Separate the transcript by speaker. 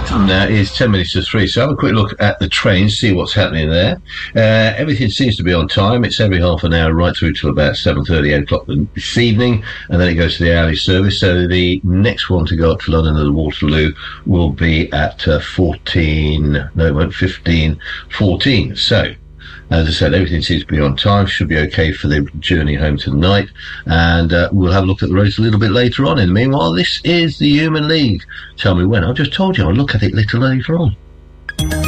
Speaker 1: Now is 10 minutes to 3, so have a quick look at the trains, see what's happening there. Everything seems to be on time. It's every half an hour right through till about 7:30, 8 o'clock this evening, and then it goes to the hourly service. So the next one to go up to London at the Waterloo will be at 15:14. So, as I said, everything seems to be on time, should be okay for the journey home tonight, and we'll have a look at the roads a little bit later on. And meanwhile, this is the Human League. Tell me when. I just told you I'll look at it a little later on.